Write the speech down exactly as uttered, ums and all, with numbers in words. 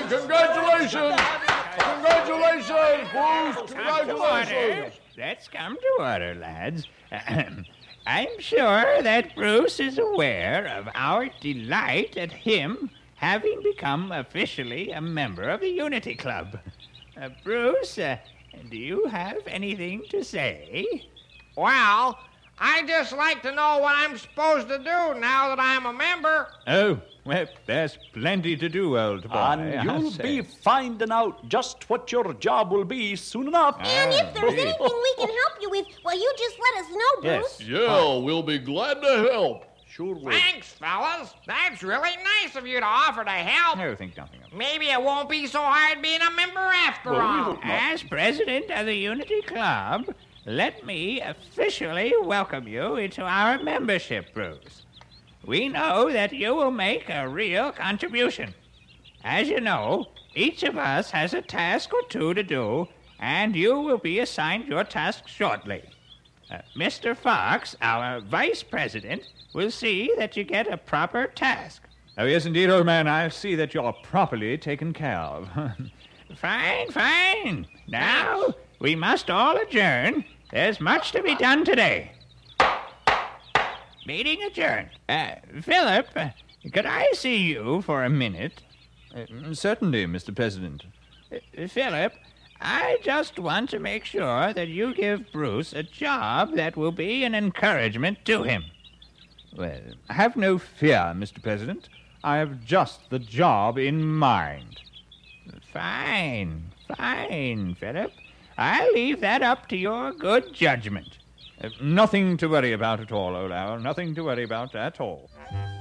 Congratulations! Congratulations, Bruce! Congratulations! Let's come to order, lads. I'm sure that Bruce is aware of our delight at him having become officially a member of the Unity Club. Uh, Bruce, uh, do you have anything to say? Well, I just like to know what I'm supposed to do now that I'm a member. Oh, well, there's plenty to do, old boy. And you'll be finding out just what your job will be soon enough. And if there's anything we can help you with, well, you just let us know, Bruce. Yes. Yeah, we'll be glad to help. Sure will. Thanks, fellas. That's really nice of you to offer to help. No, think nothing of it. Maybe it won't be so hard being a member after Well, we all. hope not. As president of the Unity Club, let me officially welcome you into our membership, Bruce. We know that you will make a real contribution. As you know, each of us has a task or two to do, and you will be assigned your task shortly. Uh, Mister Fox, our vice president, will see that you get a proper task. Oh, yes, indeed, old man. I see that you're properly taken care of. Fine, fine. Now, we must all adjourn. There's much to be done today. Meeting adjourned. Uh, Philip, uh, could I see you for a minute? Uh, certainly, Mister President. Uh, Philip, I just want to make sure that you give Bruce a job that will be an encouragement to him. Well, have no fear, Mister President. I have just the job in mind. Fine, fine, Philip. I'll leave that up to your good judgment. Uh, nothing to worry about at all, old Owl. Nothing to worry about at all.